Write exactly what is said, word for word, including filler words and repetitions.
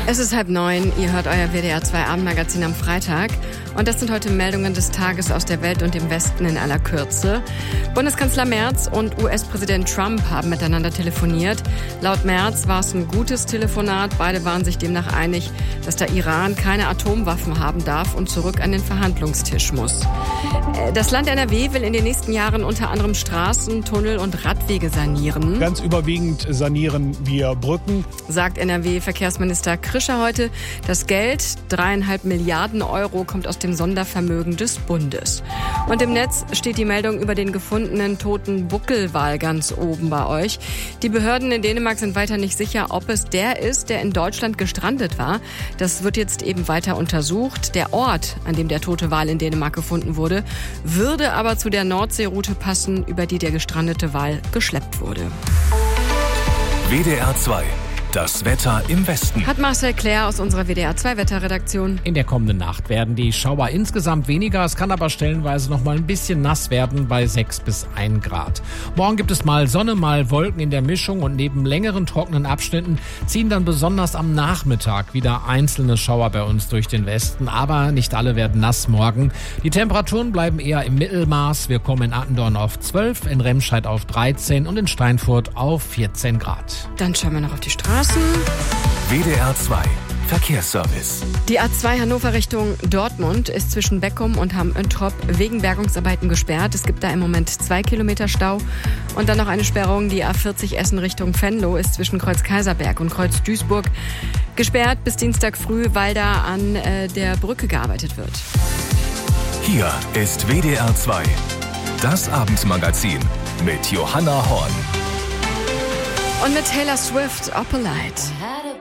Es ist halb neun, ihr hört euer W D R zwei Abendmagazin am Freitag. Und das sind heute Meldungen des Tages aus der Welt und dem Westen in aller Kürze. Bundeskanzler Merz und U S-Präsident Trump haben miteinander telefoniert. Laut Merz war es ein gutes Telefonat. Beide waren sich demnach einig, dass der Iran keine Atomwaffen haben darf und zurück an den Verhandlungstisch muss. Das Land N R W will in den nächsten Jahren unter anderem Straßen, Tunnel und Radwege sanieren. Ganz überwiegend sanieren wir Brücken, sagt N R W-Verkehrsminister Krischer heute. Das Geld, dreieinhalb Milliarden Euro, kommt aus dem Sondervermögen des Bundes. Und im Netz steht die Meldung über den gefundenen toten Buckelwal ganz oben bei euch. Die Behörden in Dänemark sind weiter nicht sicher, ob es der ist, der in Deutschland gestrandet war. Das wird jetzt eben weiter untersucht. Der Ort, an dem der tote Wal in Dänemark gefunden wurde, würde aber zu der Nordseeroute passen, über die der gestrandete Wal geschleppt wurde. W D R zwei. Das Wetter im Westen. Hat Marcel Claire aus unserer W D R zwei Wetterredaktion. In der kommenden Nacht werden die Schauer insgesamt weniger. Es kann aber stellenweise noch mal ein bisschen nass werden bei sechs bis ein Grad. Morgen gibt es mal Sonne, mal Wolken in der Mischung und neben längeren trockenen Abschnitten ziehen dann besonders am Nachmittag wieder einzelne Schauer bei uns durch den Westen. Aber nicht alle werden nass morgen. Die Temperaturen bleiben eher im Mittelmaß. Wir kommen in Attendorn auf zwölf, in Remscheid auf dreizehn und in Steinfurt auf vierzehn Grad. Dann schauen wir noch auf die Straße. W D R zwei Verkehrsservice. Die A zwei Hannover Richtung Dortmund ist zwischen Beckum und Hamm-Öntrop wegen Bergungsarbeiten gesperrt. Es gibt da im Moment zwei Kilometer Stau. Und dann noch eine Sperrung. Die A vierzig Essen Richtung Venlo ist zwischen Kreuz Kaiserberg und Kreuz Duisburg gesperrt bis Dienstag früh, weil da an äh, der Brücke gearbeitet wird. Hier ist W D R zwei, das Abendmagazin mit Johanna Horn. Und mit Taylor Swift, Opalite.